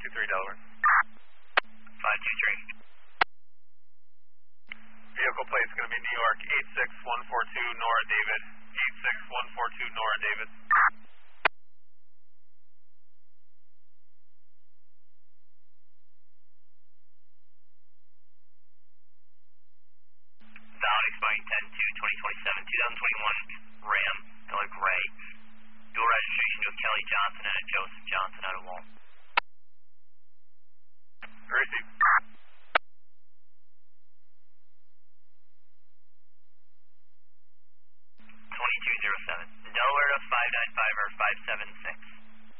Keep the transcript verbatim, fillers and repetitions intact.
two three Delaware. five two three. Vehicle plate is going to be New York eight six one four two Nora David. eight six one four two Nora David. Valid expiring ten two twenty twenty-seven, twenty twenty-one Ram, color gray. Dual registration to a Kelly Johnson and a Joseph Johnson out of Wall. Receive. twenty-two oh seven. Delaware to five nine five or five seven six.